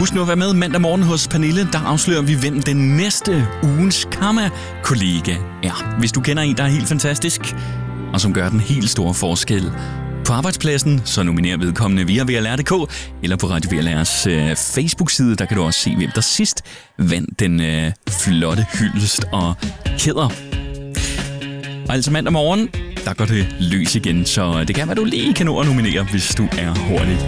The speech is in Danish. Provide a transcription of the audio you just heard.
Husk nu at være med mandag morgen hos Pernille. Der afslører vi, hvem den næste ugens Karma-kollega er. Hvis du kender en, der er helt fantastisk, og som gør den helt store forskel på arbejdspladsen, så nominer vedkommende via VLR.dk eller på Radio VLR's Facebook-side. Der kan du også se, hvem der sidst vandt den flotte hyldest og kæder. Og altså mandag morgen, der går det løs igen, så det kan være, du lige kan nå at nominere, hvis du er hurtig.